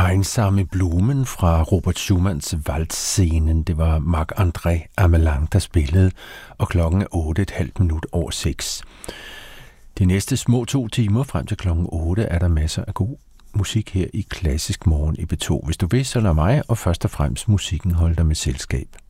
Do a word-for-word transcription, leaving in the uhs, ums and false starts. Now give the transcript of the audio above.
Einsame Blumen fra Robert Schumanns Waldscenen. Det var Marc-André Amelang, der spillede, og klokken er otte, et halvt minut over seks. De næste små to timer frem til klokken otte er der masser af god musik her i Klassisk Morgen i B to. Hvis du vil, så lad mig og først og fremmest musikken holde dig med selskab.